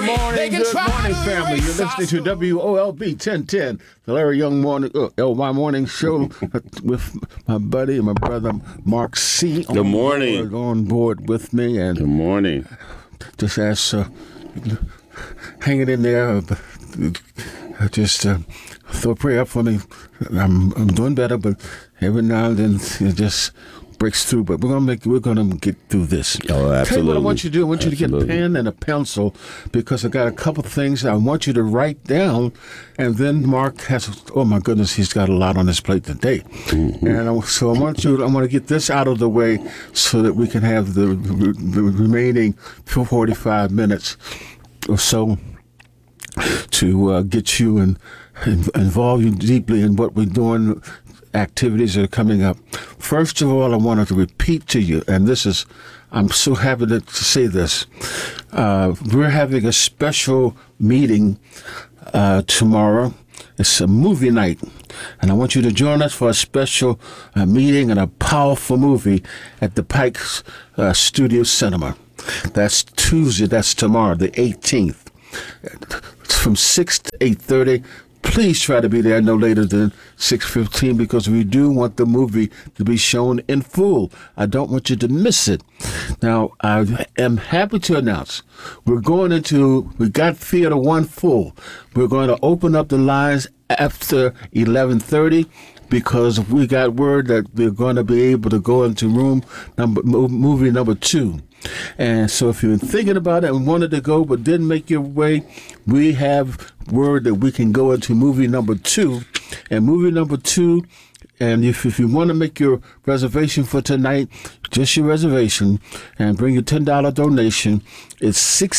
Good morning, family. You're listening to WOLB 1010, the Larry Young Morning LY Morning Show with my buddy and my brother Mark C. Good morning. On board with me, and good morning. Just ask, hanging in there. Just throw a prayer up for me. I'm doing better, but every now and then it just breaks through. But we're gonna get through this. Oh, absolutely. Tell you what I want you to do. I want you to get a pen and a pencil, because I got a couple things I want you to write down. And then Mark has, oh my goodness, he's got a lot on his plate today. Mm-hmm. And so I want to get this out of the way so that we can have the remaining 45 minutes or so to get you and involve you deeply in what we're doing, activities that are coming up. First of all, I wanted to repeat to you, and I'm so happy to say this. We're having a special meeting tomorrow. It's a movie night, and I want you to join us for a special meeting and a powerful movie at the Pike's Studio Cinema. That's Tuesday, that's tomorrow, the 18th. From 6 to 8:30. Please try to be there no later than 6:15, because we do want the movie to be shown in full. I don't want you to miss it. Now, I am happy to announce we got Theater 1 full. We're going to open up the lines after 11:30, because we got word that we're going to be able to go into movie number 2. And so if you've been thinking about it and wanted to go but didn't make your way, we have word that we can go into movie number 2. And movie number 2, and if you want to make your reservation for tonight, just your reservation, and bring your $10 donation, it's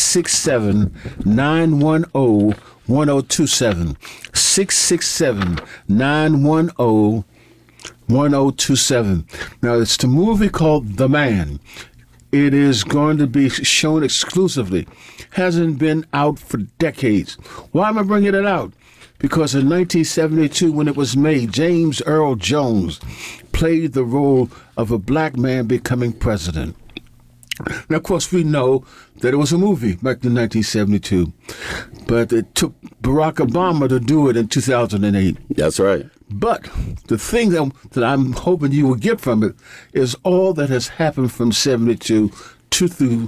667-910-1027. 667-910-1027. Now, it's the movie called The Man. It is going to be shown exclusively. Hasn't been out for decades. Why am I bringing it out? Because in 1972, when it was made, James Earl Jones played the role of a black man becoming president. Now, of course, we know that it was a movie back in 1972, but it took Barack Obama to do it in 2008. That's right. But the thing that I'm hoping you will get from it is all that has happened from 72 to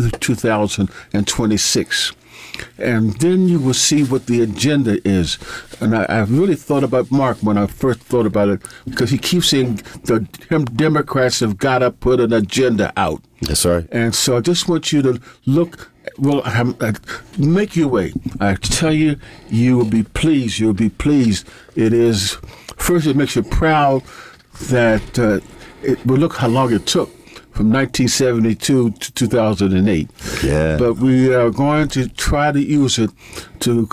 2026. And then you will see what the agenda is. And I really thought about Mark when I first thought about it, because he keeps saying the Democrats have got to put an agenda out. That's right. And so I just want you to look, make your way. I tell you, you will be pleased. You'll be pleased. It is, first, it makes you proud that look how long it took. From 1972 to 2008. Yeah. But we are going to try to use it to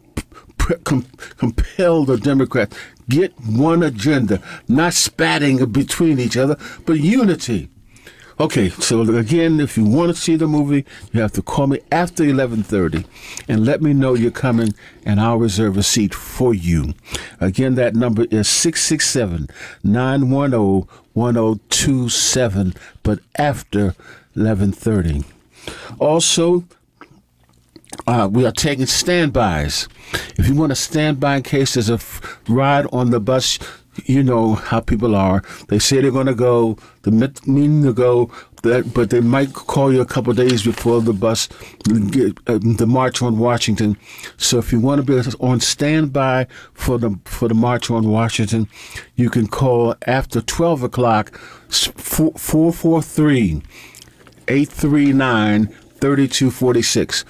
compel the Democrats. Get one agenda, not spatting between each other, but unity. Okay, so again, if you want to see the movie, you have to call me after 11:30 and let me know you're coming, and I'll reserve a seat for you. Again, that number is 667-910-1027, but after 11:30. Also, we are taking standbys. If you want to stand by in case there's a ride on the bus, you know how people are. They say they're going to go, meaning to go, but they might call you a couple of days before the bus, the March on Washington. So if you want to be on standby for the March on Washington, you can call after 12 o'clock, 443-839-3246.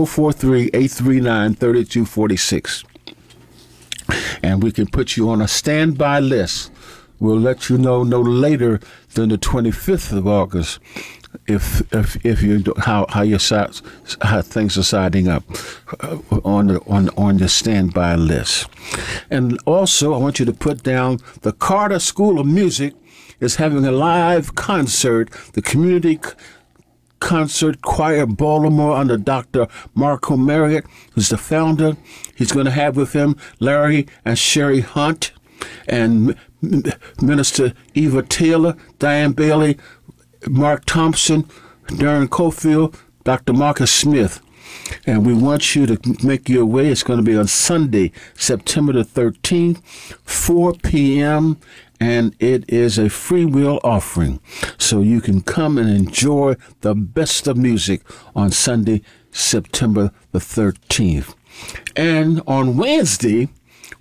443-839-3246. And we can put you on a standby list. We'll let you know no later than the 25th of August if you how things are siding up on the standby list. And also, I want you to put down the Carter School of Music is having a live concert. The Community Concert Choir Baltimore under Dr. Marco Marriott, who's the founder. He's going to have with him Larry and Sherry Hunt and Minister Eva Taylor, Diane Bailey, Mark Thompson, Darren Cofield, Dr. Marcus Smith. And we want you to make your way. It's going to be on Sunday, September the 13th, 4 p.m., and it is a free will offering. So you can come and enjoy the best of music on Sunday, September the 13th. And on Wednesday,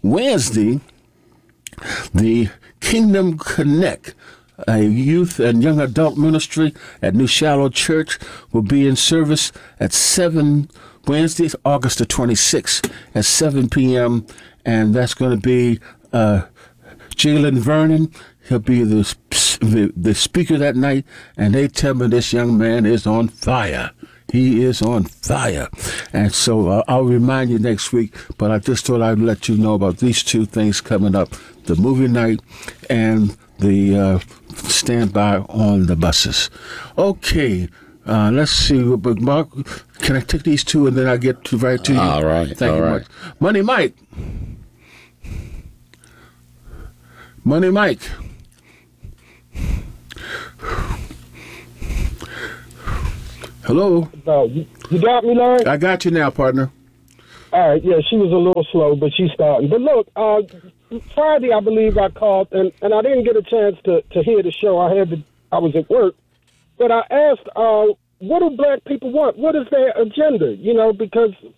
the Kingdom Connect, a youth and young adult ministry at New Shallow Church, will be in service at Wednesday, August the 26th at 7 p.m. And that's going to be Jalen Vernon. He'll be the speaker that night. And they tell me this young man is on fire. He is on fire. And so I'll remind you next week, but I just thought I'd let you know about these two things coming up, the movie night and the standby on the buses. Okay, let's see. But Mark, can I take these two and then I get right to you? All right. Thank you much. Money Mike. Hello? You got me, Larry? I got you now, partner. All right, yeah, she was a little slow, but she's starting. But look, Friday, I believe I called, and I didn't get a chance to hear the show. I was at work. But I asked, what do black people want? What is their agenda? You know, because